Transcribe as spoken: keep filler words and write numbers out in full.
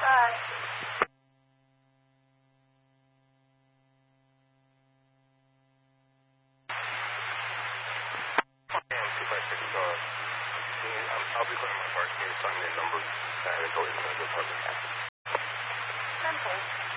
Bye. I'll be putting my parking. Can you sign me a number? And I go into the department. Ten, please.